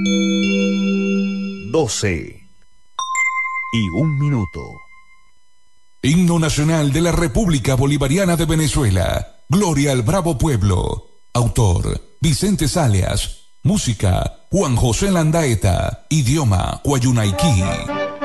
12:01. Himno Nacional de la República Bolivariana de Venezuela. Gloria al Bravo Pueblo. Autor: Vicente Salias. Música: Juan José Landaeta. Idioma: Guayunaiki.